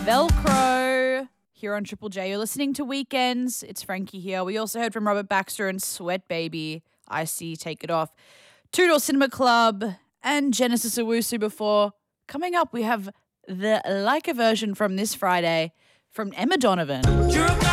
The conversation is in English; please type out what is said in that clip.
Velcro here on Triple J. You're listening to Weekends. It's Frankie here. We also heard from Robert Baxter and Sweat Baby. I See, Take It Off. Two Door Cinema Club and Genesis Owusu before. Coming up, we have the Leica version from this Friday from Emma Donovan.